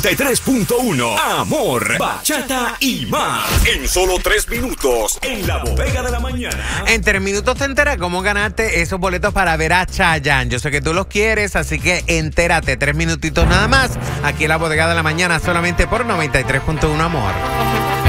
93.1 Amor, bachata y más. En solo 3 minutos, en la bodega de la mañana. En 3 minutos te enteras cómo ganaste esos boletos para ver a Chayanne. Yo sé que tú los quieres, así que entérate. 3 minutitos nada más. Aquí en la bodega de la mañana, solamente por 93.1 Amor.